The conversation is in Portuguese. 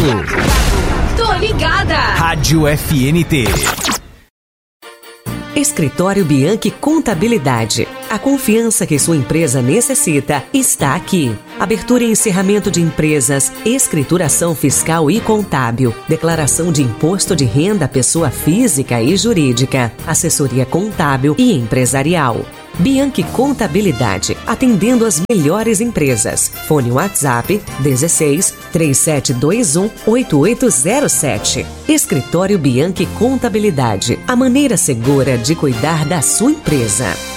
Tô ligada. Rádio FNT. Escritório Bianchi Contabilidade. A confiança que sua empresa necessita está aqui. Abertura e encerramento de empresas, escrituração fiscal e contábil, declaração de imposto de renda pessoa física e jurídica, assessoria contábil e empresarial. Bianchi Contabilidade, atendendo as melhores empresas. Fone WhatsApp 16 3721 8807. Escritório Bianchi Contabilidade, a maneira segura de cuidar da sua empresa.